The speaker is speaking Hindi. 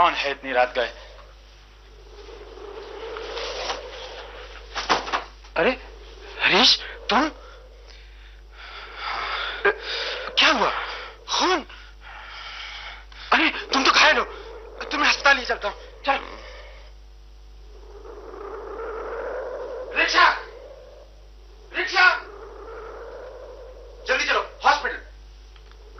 कौन है इतनी रात गए? अरे हरीश, तुम? क्या हुआ? खून? अरे तुम तो घायल हो, तुम्हें अस्पताल ले चलता हूं। चल।